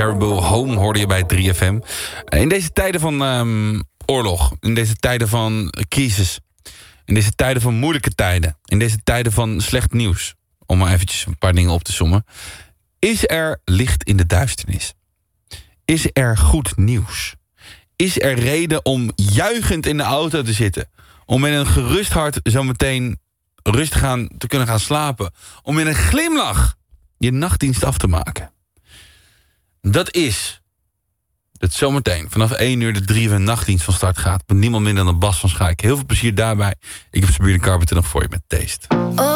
Caribou Home hoorde je bij 3FM. In deze tijden van oorlog, in deze tijden van crisis, in deze tijden van moeilijke tijden, in deze tijden van slecht nieuws, om maar eventjes een paar dingen op te sommen, is er licht in de duisternis? Is er goed nieuws? Is er reden om juichend in de auto te zitten? Om met een gerust hart zometeen rustig te kunnen gaan slapen? Om met een glimlach je nachtdienst af te maken? Dat is dat zometeen vanaf 1 uur de 3FM nachtdienst van start gaat. Met niemand minder dan Bas van Schaik. Heel veel plezier daarbij. Ik heb Sabrina Carpenter nog voor je met Taste.